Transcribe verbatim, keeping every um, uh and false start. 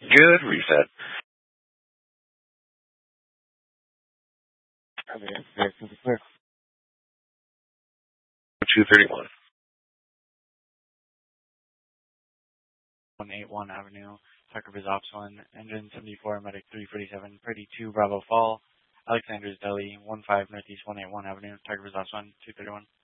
Good reset. two thirty-one. one eighty-one Avenue, Tucker Bizopson, Engine seventy-four, Medic three forty-seven, Pretty two, Bravo Fall, Alexander's Deli, one five Northeast one eighty-one Avenue, Tucker Bizopson, two thirty-one.